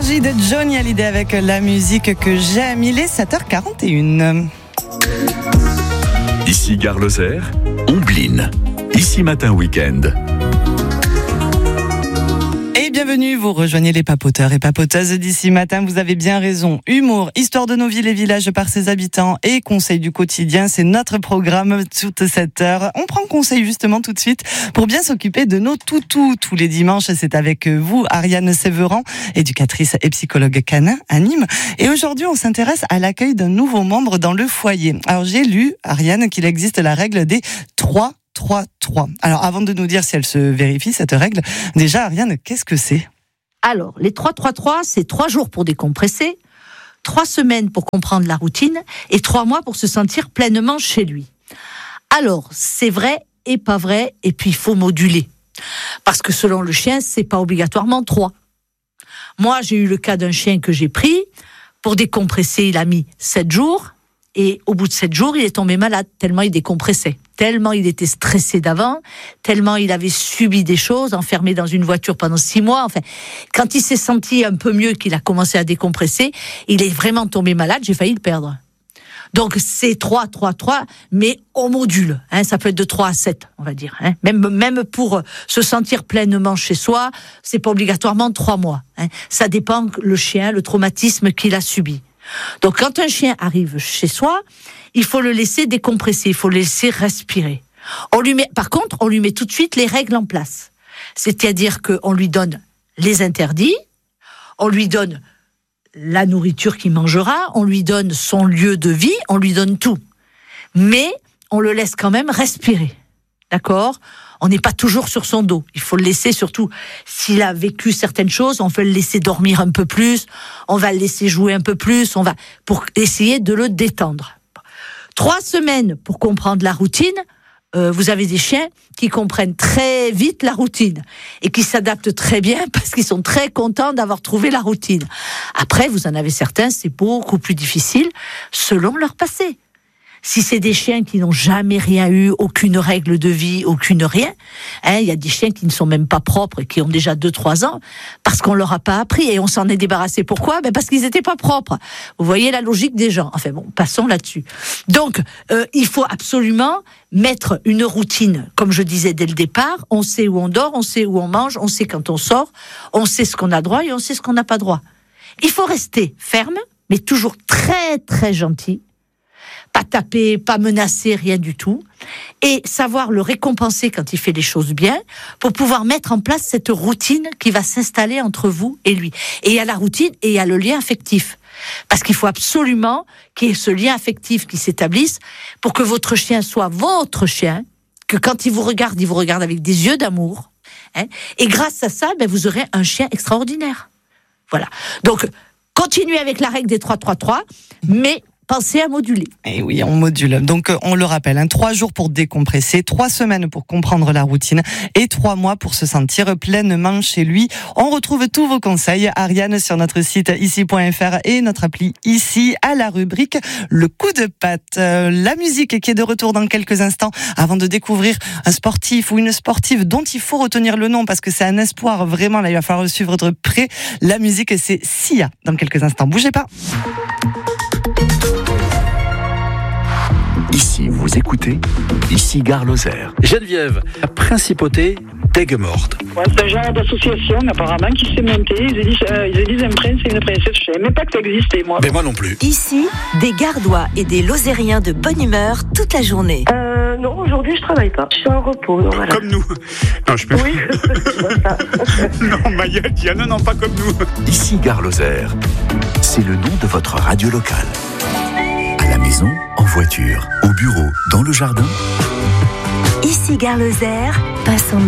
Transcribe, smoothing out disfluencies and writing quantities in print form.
Énergie de Johnny Hallyday avec la musique que j'aime. Il est 7h41. Ici Gare Lozère, Ombline. Ici Matin Week-end. Et bienvenue, vous rejoignez les papoteurs et papoteuses d'ici matin. Vous avez bien raison. Humour, histoire de nos villes et villages par ses habitants et conseils du quotidien, c'est notre programme toute cette heure. On prend conseil justement tout de suite pour bien s'occuper de nos toutous. Tous les dimanches, c'est avec vous, Ariane Sévéran, éducatrice et psychologue canin à Nîmes. Et aujourd'hui, on s'intéresse à l'accueil d'un nouveau membre dans le foyer. Alors j'ai lu, Ariane, qu'il existe la règle des 3-3-3. Alors, avant de nous dire si elle se vérifie, cette règle, déjà, Ariane, qu'est-ce que c'est ? Alors, les 3-3-3, c'est 3 jours pour décompresser, 3 semaines pour comprendre la routine et 3 mois pour se sentir pleinement chez lui. Alors, c'est vrai et pas vrai, et puis il faut moduler. Parce que selon le chien, c'est pas obligatoirement 3. Moi, j'ai eu le cas d'un chien que j'ai pris. Pour décompresser, il a mis 7 jours. Et au bout de 7 jours, il est tombé malade, tellement il décompressait, tellement il était stressé d'avant, tellement il avait subi des choses, enfermé dans une voiture pendant 6 mois. Enfin, quand il s'est senti un peu mieux, qu'il a commencé à décompresser, il est vraiment tombé malade, j'ai failli le perdre. Donc c'est 3-3-3, mais au module. Ça peut être de 3 à 7, on va dire. Même pour se sentir pleinement chez soi, c'est pas obligatoirement 3 mois. Ça dépend le chien, le traumatisme qu'il a subi. Donc, quand un chien arrive chez soi, il faut le laisser décompresser, il faut le laisser respirer. Par contre, on lui met tout de suite les règles en place. C'est-à-dire qu'on lui donne les interdits, on lui donne la nourriture qu'il mangera, on lui donne son lieu de vie, on lui donne tout. Mais on le laisse quand même respirer. D'accord ? On n'est pas toujours sur son dos. Il faut le laisser, surtout s'il a vécu certaines choses, on veut le laisser dormir un peu plus, on va le laisser jouer un peu plus, pour essayer de le détendre. 3 semaines pour comprendre la routine. Vous avez des chiens qui comprennent très vite la routine et qui s'adaptent très bien parce qu'ils sont très contents d'avoir trouvé la routine. Après, vous en avez certains, c'est beaucoup plus difficile selon leur passé. Si c'est des chiens qui n'ont jamais rien eu, aucune règle de vie, aucune rien, il y a des chiens qui ne sont même pas propres et qui ont déjà 2-3 ans, parce qu'on leur a pas appris et on s'en est débarrassé. Pourquoi ? Parce qu'ils étaient pas propres. Vous voyez la logique des gens. Enfin bon, passons là-dessus. Donc, il faut absolument mettre une routine, comme je disais dès le départ. On sait où on dort, on sait où on mange, on sait quand on sort, on sait ce qu'on a droit et on sait ce qu'on n'a pas droit. Il faut rester ferme, mais toujours très très gentil. Pas taper, pas menacer, rien du tout. Et savoir le récompenser quand il fait les choses bien, pour pouvoir mettre en place cette routine qui va s'installer entre vous et lui. Et il y a la routine et il y a le lien affectif. Parce qu'il faut absolument qu'il y ait ce lien affectif qui s'établisse pour que votre chien soit votre chien, que quand il vous regarde avec des yeux d'amour. Et grâce à ça, vous aurez un chien extraordinaire. Voilà. Donc, continuez avec la règle des 3-3-3, mais pensez à moduler. Et oui, on module. Donc, on le rappelle, 3 jours pour décompresser, 3 semaines pour comprendre la routine et 3 mois pour se sentir pleinement chez lui. On retrouve tous vos conseils, Ariane, sur notre site ici.fr et notre appli ici à la rubrique Le coup de patte. La musique qui est de retour dans quelques instants avant de découvrir un sportif ou une sportive dont il faut retenir le nom parce que c'est un espoir vraiment. Là, il va falloir le suivre de près. La musique, c'est Sia dans quelques instants. Bougez pas. Ici, vous écoutez, ici Gare Lozère. Geneviève, la principauté d'Aigues-Mortes. Ouais, c'est un genre d'association apparemment qui s'est montée. Ils disent un prince et une princesse. Je savais même pas que ça existait, moi. Mais moi non plus. Ici, des Gardois et des Lozériens de bonne humeur toute la journée. Non, aujourd'hui je travaille pas. Je suis en repos. Donc voilà. Comme nous. Non, je peux. Oui, c'est ça. Non, ma gueule, Diana, non, pas comme nous. Ici Gare Lozère. C'est le nom de votre radio locale. À la maison, en voiture, au bureau, dans le jardin. Ici Gare Lozère, passons